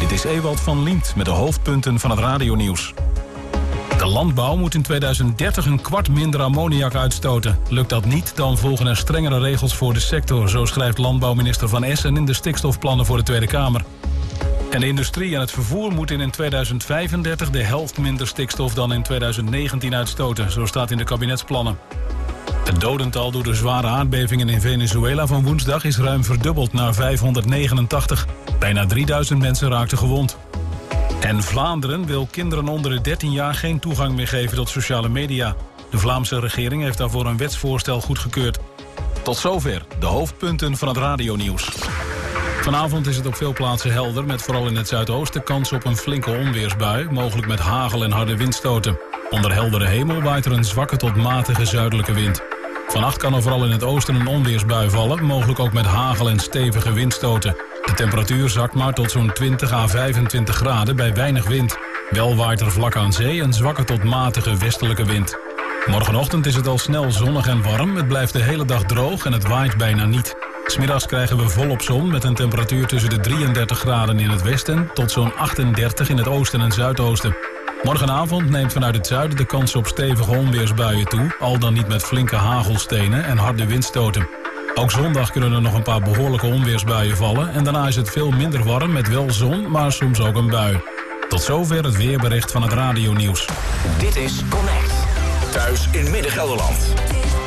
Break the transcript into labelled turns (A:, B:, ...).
A: Dit is Ewald van Liemt met de hoofdpunten van het radionieuws. De landbouw moet in 2030 een kwart minder ammoniak uitstoten. Lukt dat niet, dan volgen er strengere regels voor de sector. Zo schrijft landbouwminister Van Essen in de stikstofplannen voor de Tweede Kamer. En de industrie en het vervoer moeten in 2035 de helft minder stikstof dan in 2019 uitstoten. Zo staat in de kabinetsplannen. Het dodental door de zware aardbevingen in Venezuela van woensdag is ruim verdubbeld naar 589. Bijna 3000 mensen raakten gewond. En Vlaanderen wil kinderen onder de 13 jaar geen toegang meer geven tot sociale media. De Vlaamse regering heeft daarvoor een wetsvoorstel goedgekeurd. Tot zover de hoofdpunten van het radionieuws. Vanavond is het op veel plaatsen helder, met vooral in het zuidoosten kans op een flinke onweersbui, mogelijk met hagel en harde windstoten. Onder heldere hemel waait er een zwakke tot matige zuidelijke wind. Vannacht kan er vooral in het oosten een onweersbui vallen, mogelijk ook met hagel en stevige windstoten. De temperatuur zakt maar tot zo'n 20 à 25 graden bij weinig wind. Wel waait er vlak aan zee een zwakke tot matige westelijke wind. Morgenochtend is het al snel zonnig en warm, het blijft de hele dag droog en het waait bijna niet. 'S Middags krijgen we volop zon met een temperatuur tussen de 33 graden in het westen tot zo'n 38 in het oosten en zuidoosten. Morgenavond neemt vanuit het zuiden de kans op stevige onweersbuien toe, al dan niet met flinke hagelstenen en harde windstoten. Ook zondag kunnen er nog een paar behoorlijke onweersbuien vallen en daarna is het veel minder warm met wel zon, maar soms ook een bui. Tot zover het weerbericht van het radionieuws.
B: Dit is Connect. Thuis in Midden-Gelderland.